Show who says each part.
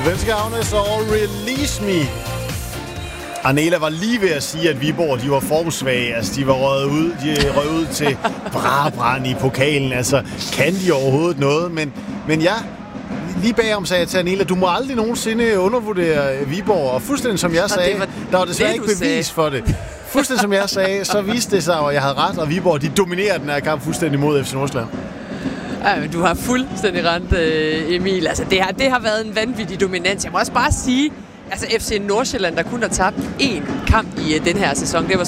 Speaker 1: Svenske Havnes og Release Me. Arnela var lige ved at sige, at Viborg, de var formsvage. Altså, de var røget ud til Brabrand i pokalen. Altså, kan de overhovedet noget? Men ja, lige bagom sagde jeg til Arnela, du må aldrig nogensinde undervurdere Viborg. Og fuldstændig som jeg sagde, der var desværre ikke bevis for det. Fuldstændig som jeg sagde, så viste det sig, at jeg havde ret, og Viborg, de dominerer den her kamp fuldstændig mod FC Nordsjælland.
Speaker 2: Ja, men du har fuldstændig rent, Emil. Altså, det har været en vanvittig dominans. Jeg må også bare sige, altså FC Nordsjælland, der kun har tabt én kamp i den her sæson, det var